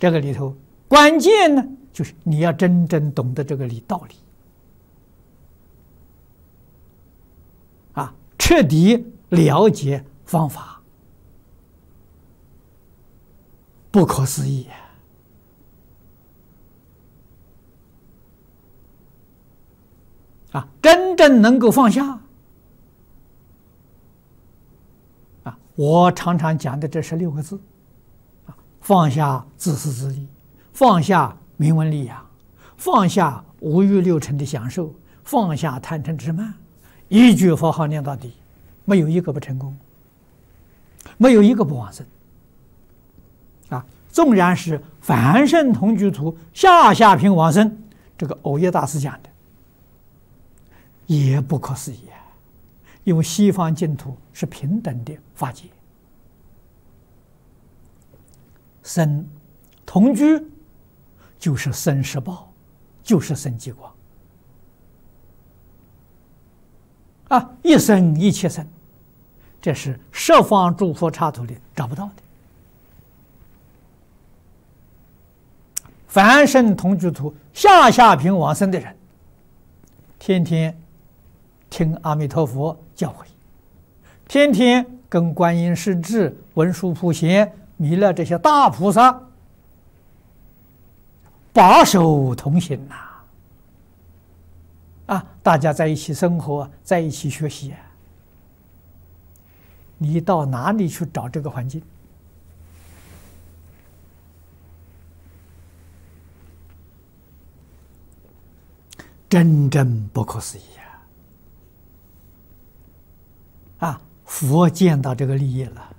这个里头关键呢，就是你要真正懂得这个道理啊，彻底了解方法，不可思议啊！真正能够放下啊！我常常讲的这是6个字啊：放下自私自利，放下名闻利养，放下五欲六尘的享受，放下贪嗔痴慢，一句佛号念到底，没有一个不成功，没有一个不往生啊！纵然是凡圣同居土下品往生，这个藕耶大师讲的也不可思议啊！因为西方净土是平等的法界，生同居就是生实报，就是生极光啊！一生一切生，这是十方诸佛刹土里找不到的。凡圣同居土下品往生的人，天天听阿弥陀佛教诲，天天跟观音师智、文殊普贤、弥勒这些大菩萨把手同行啊！大家在一起生活，在一起学习你到哪里去找这个环境？真正不可思议啊！佛见到这个利益了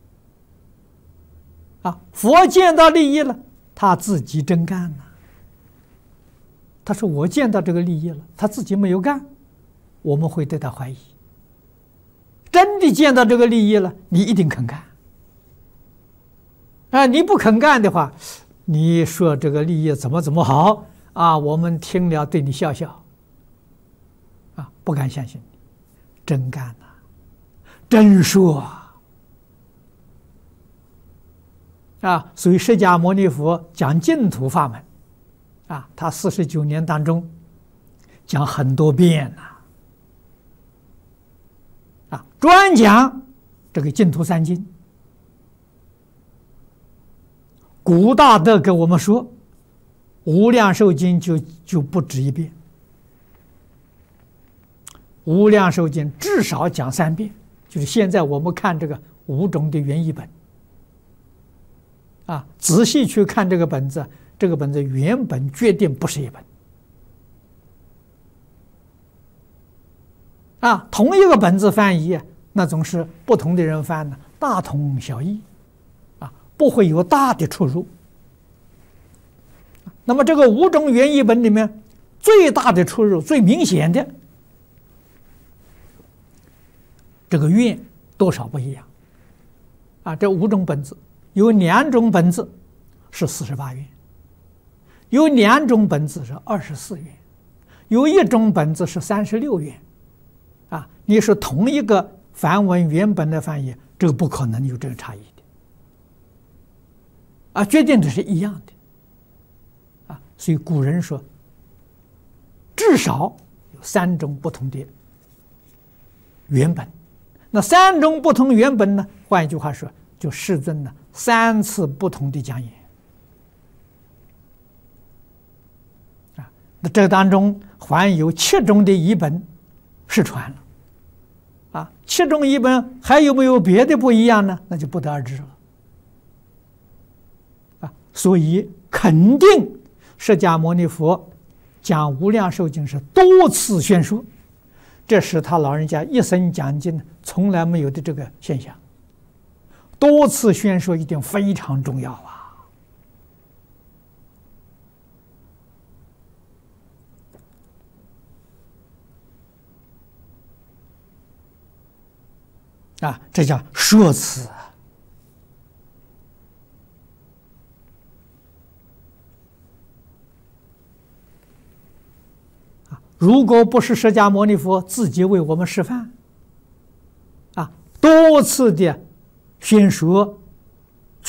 啊！佛见到利益了，他自己真干了。他说：“我见到这个利益了，他自己没有干，我们会对他怀疑。真的见到这个利益了，你一定肯干啊！你不肯干的话，你说这个利益怎么好啊？我们听了对你笑笑啊，不敢相信你真干了，真说啊！所以释迦牟尼佛讲净土法门啊，他49年当中讲很多遍啊，专讲这个净土三经。古大德给我们说，无量寿经就不止一遍，无量寿经至少讲3遍，就是现在我们看这个5种的原译本啊，仔细去看这个本子，这个本子原本决定不是一本啊。同一个本子翻译，那总是不同的人翻的，大同小异啊，不会有大的出入。那么这个5种原译本里面，最大的出入、最明显的，这个愿多少不一样啊？这5种本子有2种本子是48愿，有2种本子是24愿，有1种本子是36愿啊！你是同一个梵文原本的翻译，这个不可能有这个差异的啊，决定的是一样的啊。所以古人说，至少有3种不同的原本。那3种不同原本呢？换一句话说，就世尊呢3次不同的讲演啊。那这当中还有7种的译本失传了啊。7种译本还有没有别的不一样呢？那就不得而知了啊。所以肯定释迦牟尼佛讲无量寿经是多次宣说，这是他老人家一生讲经从来没有的这个现象。多次宣说一定非常重要啊，这叫说辞啊。如果不是释迦牟尼佛自己为我们示范啊，多次的宣说